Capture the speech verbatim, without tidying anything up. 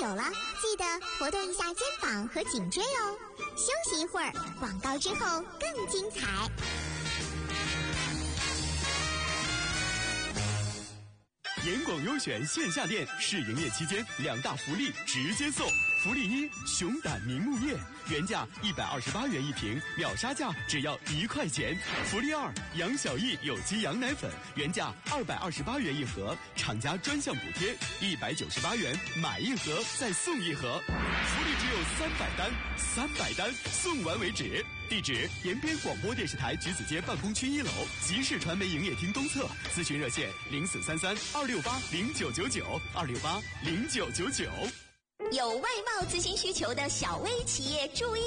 手了，记得活动一下肩膀和颈椎哦。休息一会儿，广告之后更精彩。 严广优选线下店试营业期间，两大福利直接送。福利一：熊胆明目叶，原价一百二十八元一瓶，秒杀价只要一块钱。福利二：杨小艺有机羊奶粉，原价二百二十八元一盒，厂家专项补贴一百九十八元，买一盒再送一盒。福利只有三百单，三百单送完为止。地址：延边广播电视台橘子街办公区一楼，集市传媒营业厅东侧。咨询热线：零四三三二六八零九九九二六八零九九九。 有外贸咨询需求的小微企业注意